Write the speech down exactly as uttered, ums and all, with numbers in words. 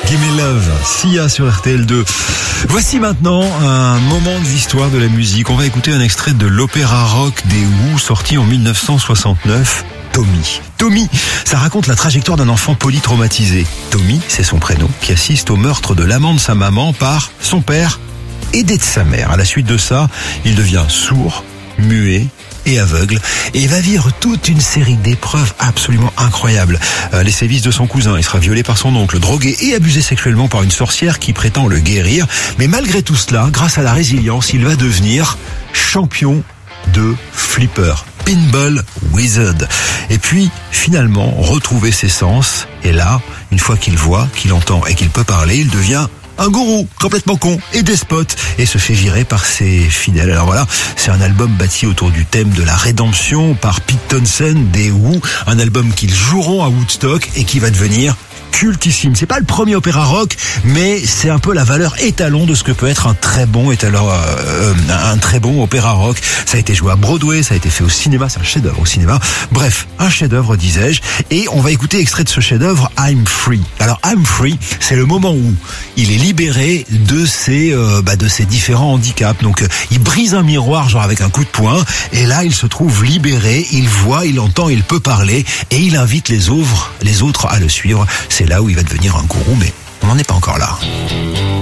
Give Me Love, Sia sur R T L deux. Voici maintenant un moment de l'histoire de la musique. On va écouter un extrait de l'opéra rock des Who, sorti en dix-neuf cent soixante-neuf. Tommy. Tommy, ça raconte la trajectoire d'un enfant polytraumatisé. Tommy, c'est son prénom, qui assiste au meurtre de l'amant de sa maman par son père, aidé de sa mère. À la suite de ça, il devient sourd, muet et aveugle, et il va vivre toute une série d'épreuves absolument incroyables. Euh, les sévices de son cousin, il sera violé par son oncle, drogué et abusé sexuellement par une sorcière qui prétend le guérir. Mais malgré tout cela, grâce à la résilience, il va devenir champion de flipper, Pinball Wizard. Et puis, finalement, retrouver ses sens. Et là, une fois qu'il voit, qu'il entend et qu'il peut parler, il devient un gourou complètement con et despote et se fait virer par ses fidèles. Alors voilà, c'est un album bâti autour du thème de la rédemption par Pete Townshend des Who, un album qu'ils joueront à Woodstock et qui va devenir cultissime. C'est pas le premier opéra rock, mais c'est un peu la valeur étalon de ce que peut être un très bon étalon, euh, un très bon opéra rock. Ça a été joué à Broadway, ça a été fait au cinéma, c'est un chef-d'œuvre au cinéma. Bref, un chef-d'œuvre, disais-je. Et on va écouter extrait de ce chef-d'œuvre, I'm Free. Alors I'm Free, c'est le moment où il est libéré de ses, euh, bah, de ses différents handicaps. Donc euh, il brise un miroir, genre avec un coup de poing, et là il se trouve libéré. Il voit, il entend, il peut parler, et il invite les autres, les autres à le suivre. C'est là où il va devenir un gourou, mais on n'en est pas encore là.